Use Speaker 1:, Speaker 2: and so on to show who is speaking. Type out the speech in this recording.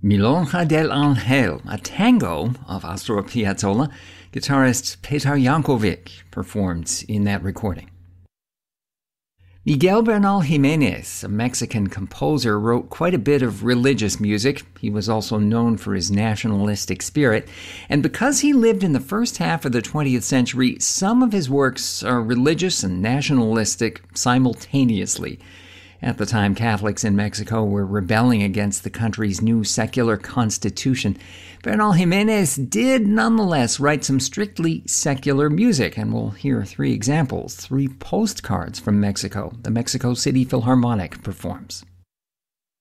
Speaker 1: Milonga del Ángel, a tango of Astor Piazzolla, guitarist Petar Jankovic performed in that recording. Miguel Bernal Jimenez, a Mexican composer, wrote quite a bit of religious music. He was also known for his nationalistic spirit, and because he lived in the first half of the 20th century, some of his works are religious and nationalistic simultaneously. At the time, Catholics in Mexico were rebelling against the country's new secular constitution. Bernal Jimenez did nonetheless write some strictly secular music, and we'll hear 3 examples, 3 postcards from Mexico. The Mexico City Philharmonic performs.